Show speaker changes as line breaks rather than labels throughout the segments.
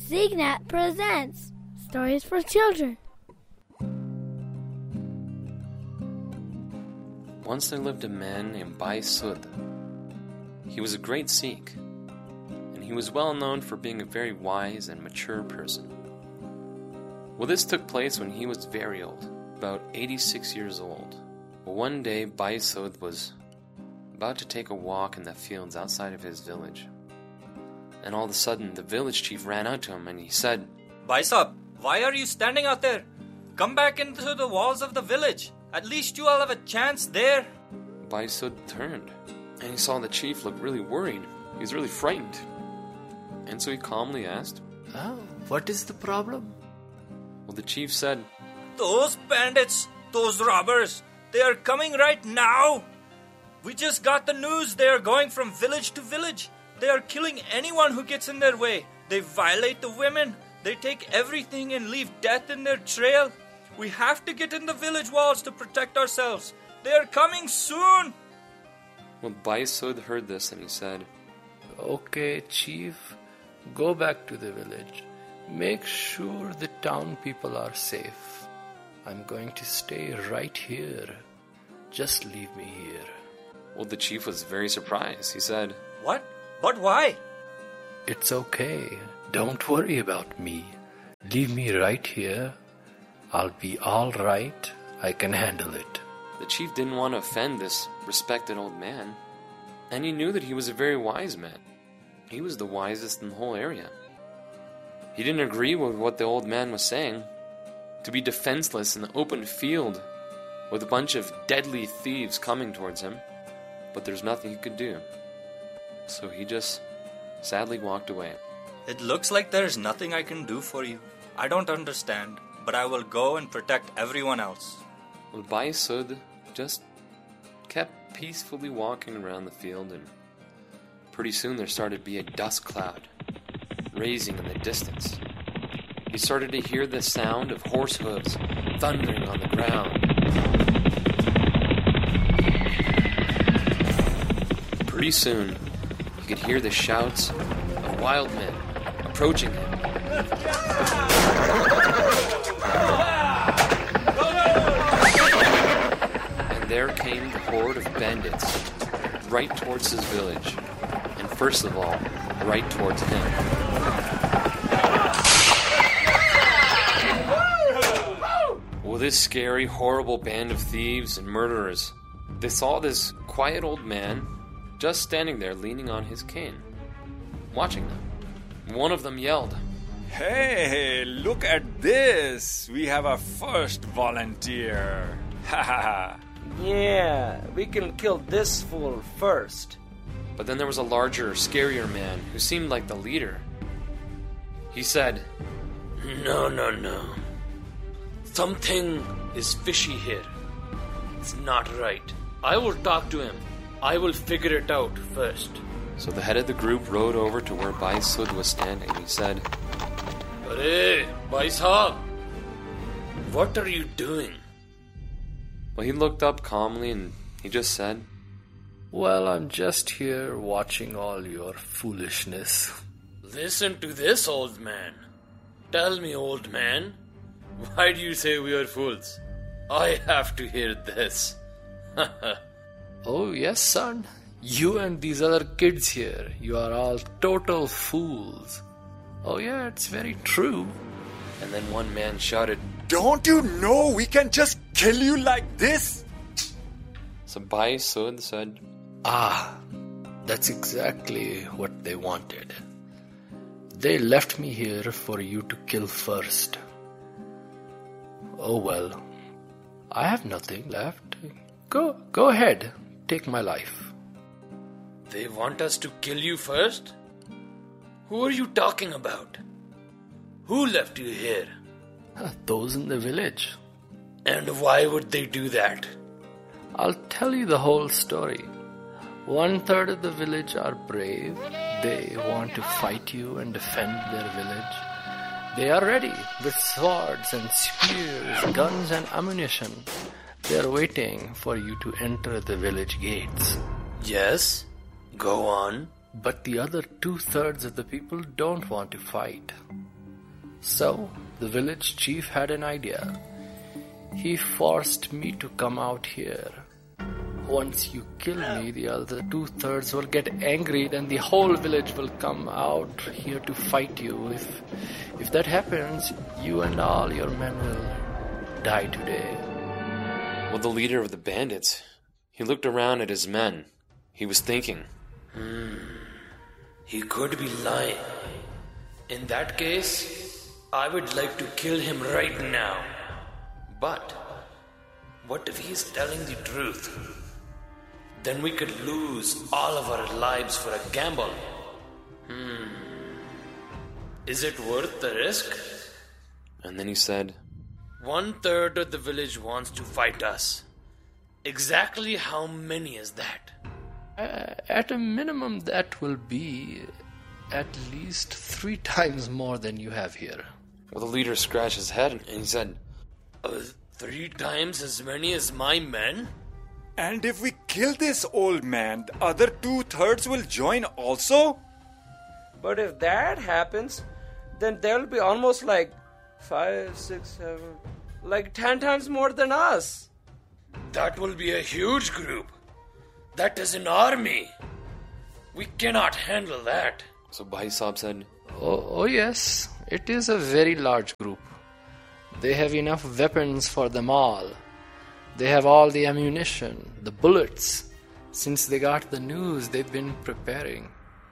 Zignat presents Stories for Children.
Once there lived a man named Bhai Sudh. He was a great Sikh, and he was well known for being a very wise and mature person. Well, this took place when he was very old, about 86 years old. Well, one day, Bhai Sudh was about to take a walk in the fields outside of his village. And all of a sudden, the village chief ran out to him and he said,
Bhai Sahab, why are you standing out there? Come back into the walls of the village. At least you all have a chance there.
Bhai Sudh turned, and he saw the chief look really worried. He was really frightened. And so he calmly asked,
What is the problem?
Well, the chief said,
Those bandits, those robbers, they are coming right now. We just got the news they are going from village to village. They are killing anyone who gets in their way. They violate the women. They take everything and leave death in their trail. We have to get in the village walls to protect ourselves. They are coming soon.
Well, Bhai Sudh heard this and he said,
Okay, chief, go back to the village. Make sure the town people are safe. I'm going to stay right here. Just leave me here.
Well, the chief was very surprised. He said,
What? But why?
It's okay. Don't worry about me. Leave me right here. I'll be all right. I can handle it.
The chief didn't want to offend this respected old man, and he knew that he was a very wise man. He was the wisest in the whole area. He didn't agree with what the old man was saying. To be defenseless in the open field with a bunch of deadly thieves coming towards him, but there's nothing he could do. So he just sadly walked away.
It looks like there's nothing I can do for you. I don't understand, but I will go and protect everyone else.
Well, Bhai Sudh just kept peacefully walking around the field, and pretty soon there started to be a dust cloud raising in the distance. He started to hear the sound of horse hooves thundering on the ground. Pretty soon, he could hear the shouts of wild men approaching him. And there came the horde of bandits right towards his village, and first of all, right towards him. Well, this scary, horrible band of thieves and murderers, they saw this quiet old man just standing there leaning on his cane, watching them. One of them yelled,
Hey, look at this! We have our first volunteer! Ha ha ha!
Yeah, we can kill this fool first.
But then there was a larger, scarier man who seemed like the leader. He said, No. Something is fishy here. It's not right. I will talk to him. I will figure it out first. So the head of the group rode over to where Bhai Sudh was standing. He said, Arey, Bhai Sahab, what are you doing? Well, he looked up calmly and he just said,
Well, I'm just here watching all your foolishness.
Listen to this, old man. Tell me, old man, why do you say we are fools? I have to hear this.
Oh, yes, son. You and these other kids here, you are all total fools. Oh, yeah, it's very true.
And then one man shouted,
Don't you know we can just kill you like this?
So Bhai Sudh said,
That's exactly what they wanted. They left me here for you to kill first. Oh, well, I have nothing left. Go ahead. Take my life.
They want us to kill you first? Who are you talking about? Who left you here?
Those in the village.
And why would they do that?
I'll tell you the whole story. 1/3 of the village are brave. They want to fight you and defend their village. They are ready with swords and spears, guns and ammunition. They are waiting for you to enter the village gates.
Yes, go on.
But the other 2/3 of the people don't want to fight. So, the village chief had an idea. He forced me to come out here. Once you kill me, the other 2/3 will get angry, then the whole village will come out here to fight you. If that happens, you and all your men will die today.
Well, the leader of the bandits, he looked around at his men. He was thinking,
He could be lying. In that case, I would like to kill him right now. But what if he is telling the truth? Then we could lose all of our lives for a gamble. Is it worth the risk?
and then he said,
1/3 of the village wants to fight us. Exactly how many is that? At a minimum, that will be at least 3 times more than you have here.
well, the leader scratched his head and he said,
3 times as many as my men?
And if we kill this old man, the other 2/3 will join also?
But if that happens, then there'll be almost like 5, 6, 7, like 10 times more than us.
That will be a huge group. That is an army. We cannot handle that.
so Bhai Sahib said,
Oh, yes, it is a very large group. They have enough weapons for them all. They have all the ammunition, the bullets. Since they got the news, they've been preparing.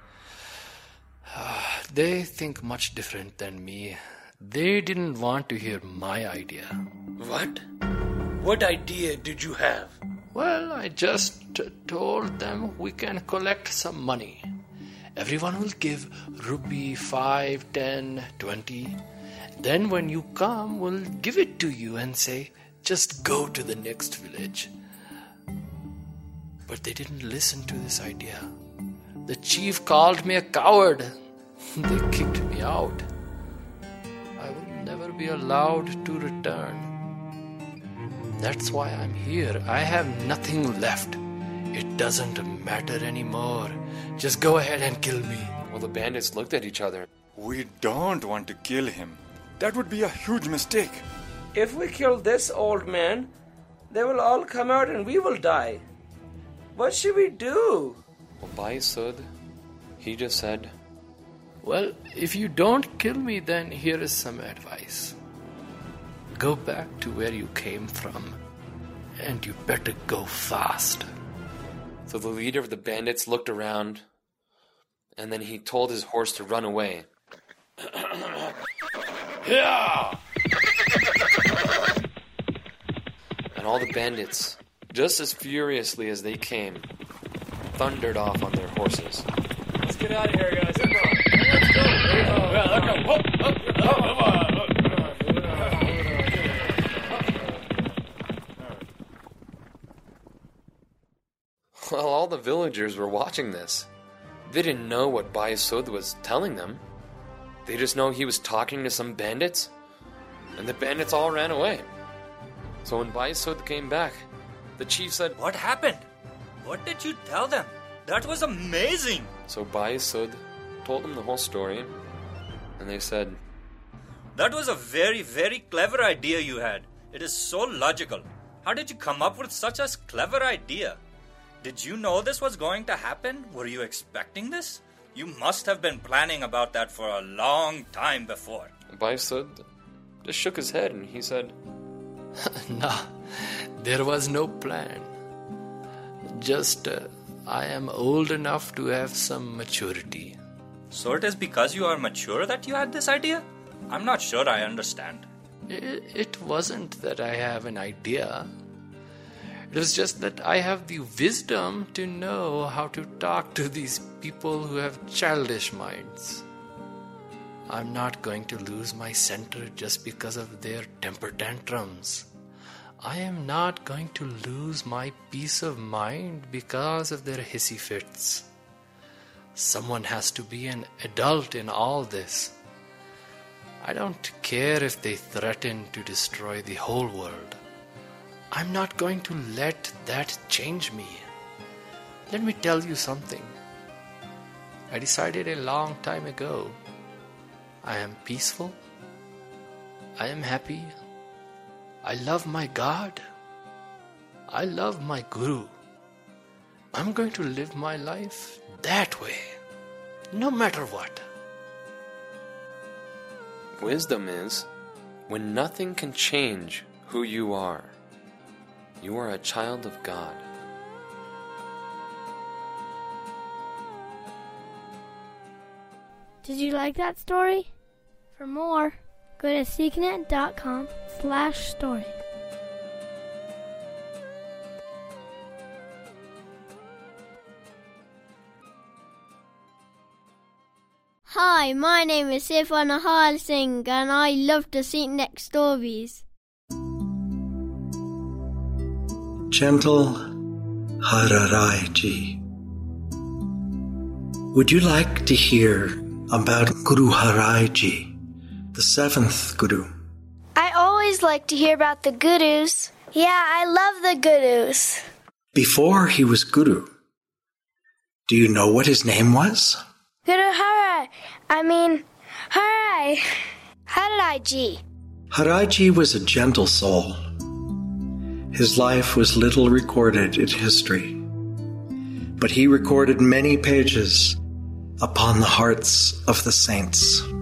They think much different than me. They didn't want to hear my idea. What? What idea did you have? Well, I just told them we can collect some money. Everyone will give rupee 5, 10, 20. Then when you come, we'll give it to you and say, just go to the next village. But they didn't listen to this idea. The chief called me a coward. They kicked me out. I will never be allowed to return. That's why I'm here. I have nothing left. It doesn't matter anymore. Just go ahead and kill me.
well, the bandits looked at each other.
We don't want to kill him. That would be a huge mistake.
If we kill this old man, they will all come out and we will die. What should we do?
Well, Bhai Sud, he just said,
Well, if you don't kill me, then here is some advice. Go back to where you came from, and you better go fast.
so the leader of the bandits looked around, and then he told his horse to run away.
Yeah!
And all the bandits, just as furiously as they came, thundered off on their horses.
Let's get out of here, guys. Come on. Let's go.
Well, all the villagers were watching this. They didn't know what Bhai Sud was telling them. They just know he was talking to some bandits, and the bandits all ran away. So when Bhai Sud came back, the chief said,
What happened? What did you tell them? That was amazing.
So Bhai Sud told them the whole story, and they said,
That was a very, very clever idea you had. It is so logical. How did you come up with such a clever idea? Did you know this was going to happen? Were you expecting this? You must have been planning about that for a long time before.
Bhai Sud just shook his head and he said,
Nah, there was no plan. Just, I am old enough to have some maturity.
So it is because you are mature that you had this idea? I'm not sure I understand.
It wasn't that I have an idea. It was just that I have the wisdom to know how to talk to these people who have childish minds. I'm not going to lose my center just because of their temper tantrums. I am not going to lose my peace of mind because of their hissy fits. Someone has to be an adult in all this. I don't care if they threaten to destroy the whole world. I'm not going to let that change me. Let me tell you something. I decided a long time ago. I am peaceful I am happy. I love my God. I love my Guru. I'm going to live my life that way, no matter what.
Wisdom is when nothing can change who you are. You are a child of God.
Did you like that story? For more, go to seeknet.com/story. Hi, my name is Sifa Nahal Singh and I love to Seeknet stories.
Gentle Hararai Ji, would you like to hear about Guru Harai Ji, the 7th Guru?
I always like to hear about the gurus. Yeah, I love the gurus.
Before he was Guru, do you know what his name was?
Guru Harai. Harai. Harai Ji.
Harai Ji was a gentle soul. His life was little recorded in history, but he recorded many pages upon the hearts of the saints.